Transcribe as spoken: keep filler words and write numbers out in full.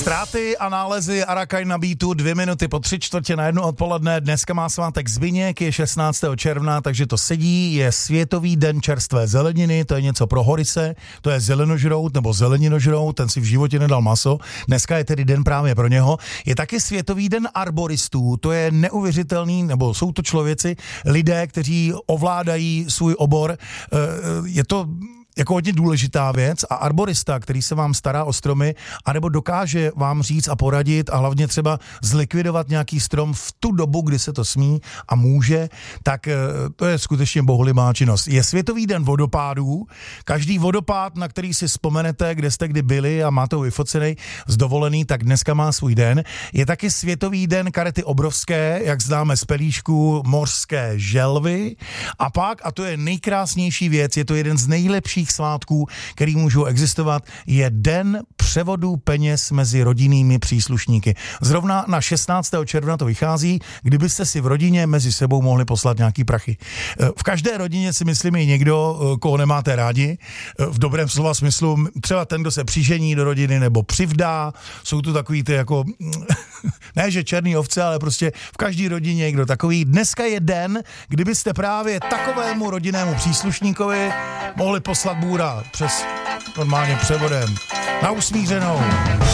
Ztráty a nálezy Arakain na beatu, dvě minuty po tři čtvrtě na jednu odpoledne. Dneska má svátek Zbyněk, je šestnáctého června, takže to sedí. Je Světový den čerstvé zeleniny, to je něco pro horyse, to je zelenožrout nebo zeleninožrout, ten si v životě nedal maso. Dneska je tedy den právě pro něho. Je taky Světový den arboristů, to je neuvěřitelný, nebo jsou to člověci, lidé, kteří ovládají svůj obor. Je to jako hodně důležitá věc a arborista, který se vám stará o stromy, anebo dokáže vám říct a poradit a hlavně třeba zlikvidovat nějaký strom v tu dobu, kdy se to smí a může, tak to je skutečně bohulibá činnost. Je Světový den vodopádů. Každý vodopád, na který si vzpomenete, kde jste kdy byli a máte ho vyfocený z dovolený, tak dneska má svůj den. Je taky Světový den karety obrovské, jak známe z pelíšku, mořské želvy. A pak, a to je nejkrásnější věc, je to jeden z nejlepších svátků, který můžou existovat, je den převodu peněz mezi rodinnými příslušníky. Zrovna na šestnáctého června to vychází, kdybyste si v rodině mezi sebou mohli poslat nějaký prachy. V každé rodině si myslím je někdo, koho nemáte rádi, v dobrém slova smyslu, třeba ten, kdo se přižení do rodiny nebo přivdá, jsou tu takový ty jako, ne že černý ovce, ale prostě v každé rodině někdo takový. Dneska je den, kdybyste právě takovému rodinnému příslušníkovi mohli poslat bůra přes normálně převodem na usmířenou.